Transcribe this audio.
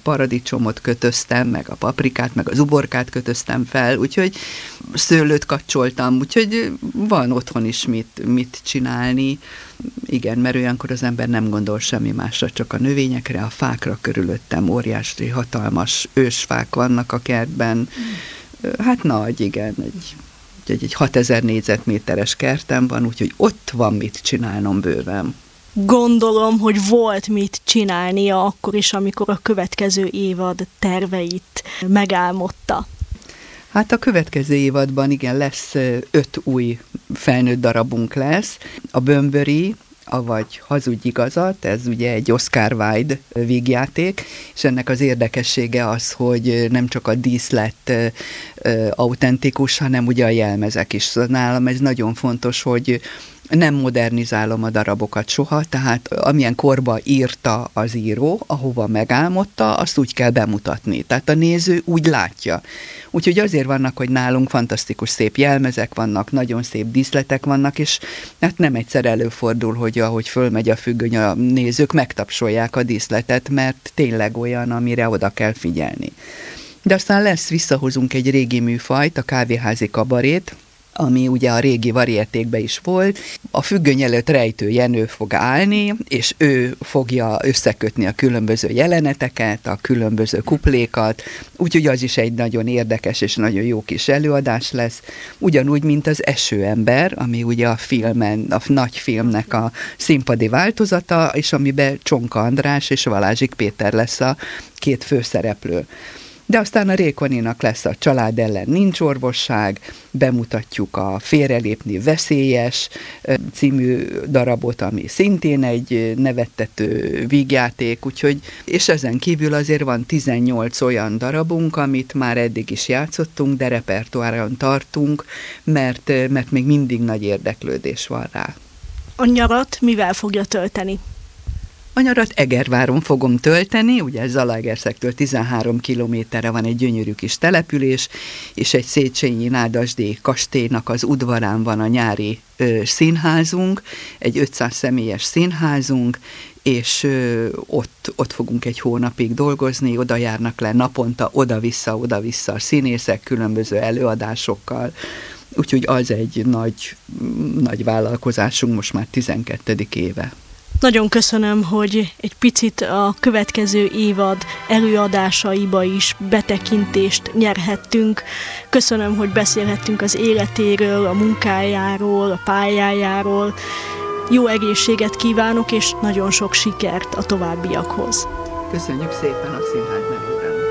paradicsomot kötöztem, meg a paprikát, meg az uborkát kötöztem fel, úgyhogy szőlőt kacsoltam, úgyhogy van otthon is mit csinálni. Igen, mert olyankor az ember nem gondol semmi másra, csak a növényekre, a fákra körülöttem, óriási, hatalmas ősfák vannak a kertben. Hát nagy, igen, egy 6000 négyzetméteres kertem van, úgyhogy ott van mit csinálnom bőven. Gondolom, hogy volt mit csinálnia akkor is, amikor a következő évad terveit megálmodta. Hát a következő évadban igen, lesz 5 új felnőtt darabunk lesz. A Bömböri, avagy Hazudj igazat, ez ugye egy Oscar Wilde vígjáték, és ennek az érdekessége az, hogy nem csak a díszlet autentikus, hanem ugye a jelmezek is. Nálam ez nagyon fontos, hogy nem modernizálom a darabokat soha, tehát amilyen korba írta az író, ahova megálmodta, azt úgy kell bemutatni. Tehát a néző úgy látja. Úgyhogy azért vannak, hogy nálunk fantasztikus szép jelmezek vannak, nagyon szép díszletek vannak, és hát nem egyszer előfordul, hogy ahogy fölmegy a függöny, a nézők megtapsolják a díszletet, mert tényleg olyan, amire oda kell figyelni. De aztán visszahozunk egy régi műfajt, a kávéházi kabarét, ami ugye a régi varietékben is volt. A függöny előtt Rejtő Jenő fog állni, és ő fogja összekötni a különböző jeleneteket, a különböző kuplékat, úgyhogy az is egy nagyon érdekes és nagyon jó kis előadás lesz. Ugyanúgy, mint az Esőember, ami ugye a nagy filmnek a színpadi változata, és amiben Csonka András és Balázsik Péter lesz a 2 főszereplő. De aztán a Rékoninak lesz a Család ellen nincs orvosság, bemutatjuk a Félrelépni veszélyes című darabot, ami szintén egy nevettető vígjáték, úgyhogy, és ezen kívül azért van 18 olyan darabunk, amit már eddig is játszottunk, de repertoáron tartunk, mert még mindig nagy érdeklődés van rá. A nyarat mivel fogja tölteni? A nyarat Egerváron fogom tölteni, ugye Zalaegerszektől 13 kilométerre van egy gyönyörű kis település, és egy Széchenyi Nádasdy kastélynak az udvarán van a nyári színházunk, egy 500 személyes színházunk, és ott fogunk egy hónapig dolgozni, oda járnak le naponta, oda-vissza a színészek különböző előadásokkal, úgyhogy az egy nagy vállalkozásunk most már 12. éve. Nagyon köszönöm, hogy egy picit a következő évad előadásaiba is betekintést nyerhettünk. Köszönöm, hogy beszélhettünk az életéről, a munkájáról, a pályájáról. Jó egészséget kívánok, és nagyon sok sikert a továbbiakhoz. Köszönjük szépen a színház nevében.